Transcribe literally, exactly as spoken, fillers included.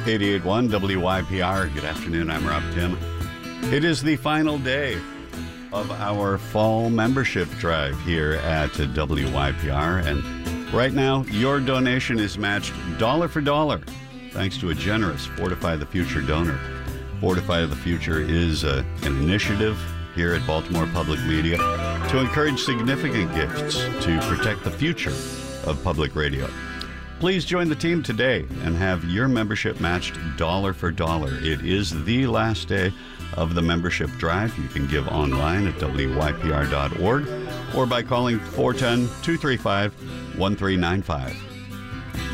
eighty-eight point one W Y P R. Good afternoon, I'm Rob Tim. It is the final day of our fall membership drive here at W Y P R, and right now your donation is matched dollar for dollar thanks to a generous Fortify the Future donor. Fortify the Future is uh, an initiative here at Baltimore Public Media to encourage significant gifts to protect the future of public radio. Please join the team today and have your membership matched dollar for dollar. It is the last day of the membership drive. You can give online at W Y P R dot org or by calling four one zero, two three five, one three nine five.